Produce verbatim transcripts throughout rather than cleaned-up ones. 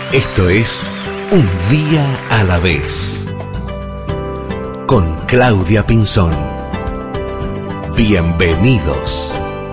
Esto es Un Día a la Vez, con Claudia Pinzón. Bienvenidos.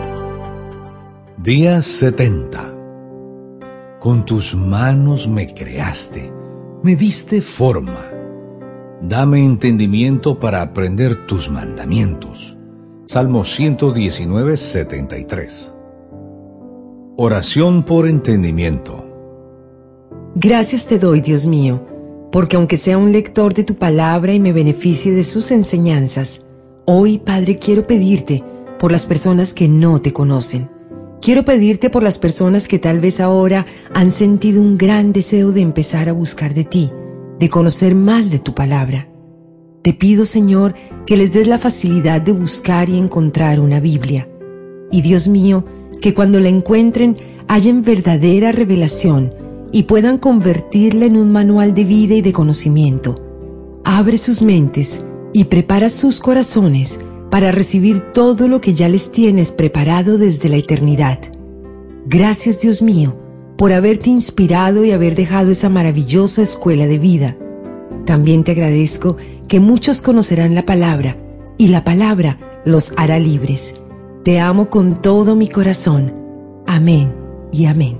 Día setenta. Con tus manos me creaste, me diste forma. Dame entendimiento para aprender tus mandamientos. Salmo ciento diecinueve, setenta y tres. Oración por entendimiento. Gracias te doy, Dios mío, porque aunque sea un lector de tu palabra y me beneficie de sus enseñanzas, hoy, Padre, quiero pedirte por las personas que no te conocen. Quiero pedirte por las personas que tal vez ahora han sentido un gran deseo de empezar a buscar de ti, de conocer más de tu palabra. Te pido, Señor, que les des la facilidad de buscar y encontrar una Biblia. Y Dios mío, que cuando la encuentren hayan verdadera revelación y puedan convertirla en un manual de vida y de conocimiento. Abre sus mentes y prepara sus corazones para recibir todo lo que ya les tienes preparado desde la eternidad. Gracias, Dios mío, por haberte inspirado y haber dejado esa maravillosa escuela de vida. También te agradezco que muchos conocerán la palabra y la palabra los hará libres. Te amo con todo mi corazón. Amén y amén.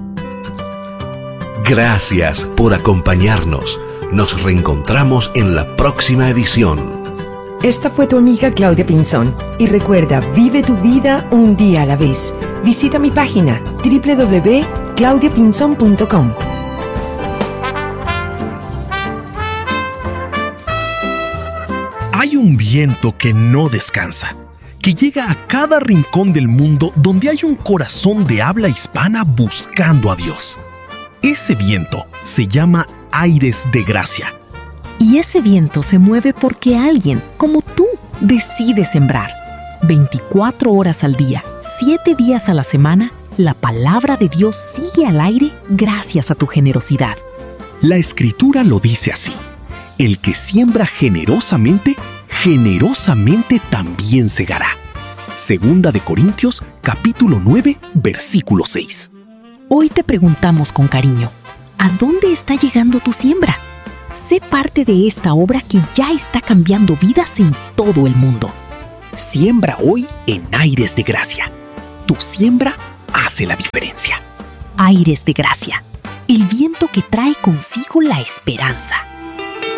Gracias por acompañarnos. Nos reencontramos en la próxima edición. Esta fue tu amiga Claudia Pinzón. Y recuerda, vive tu vida un día a la vez. Visita mi página doble u doble u doble u punto claudia pinzón punto com. Hay un viento que no descansa, que llega a cada rincón del mundo donde hay un corazón de habla hispana buscando a Dios. Ese viento se llama aires de gracia. Y ese viento se mueve porque alguien, como tú, decide sembrar. veinticuatro horas al día, siete días a la semana, la palabra de Dios sigue al aire gracias a tu generosidad. La Escritura lo dice así: el que siembra generosamente, generosamente también segará. Segunda de Corintios, capítulo nueve, versículo seis. Hoy te preguntamos con cariño, ¿a dónde está llegando tu siembra? Sé parte de esta obra que ya está cambiando vidas en todo el mundo. Siembra hoy en Aires de Gracia. Tu siembra hace la diferencia. Aires de Gracia, el viento que trae consigo la esperanza.